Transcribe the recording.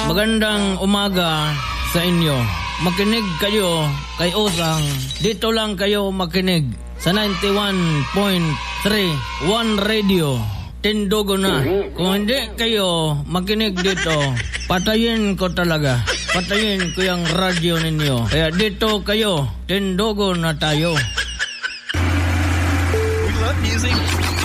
Magandang umaga sa inyo. Makinig kayo kay Osang. Dito lang kayo makinig sa 91.3 One Radio. Tindugo na. Kung hindi kayo makinig dito, patayin ko talaga. Patayin ko yung radyo ninyo. Kaya dito kayo, tindugo na tayo. We love music.